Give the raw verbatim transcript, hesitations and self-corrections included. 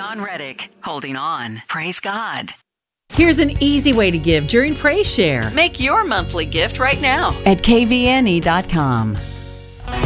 John Reddick, holding on. Praise God. Here's an easy way to give during Praise Share Make your monthly gift right now at k v n e dot com.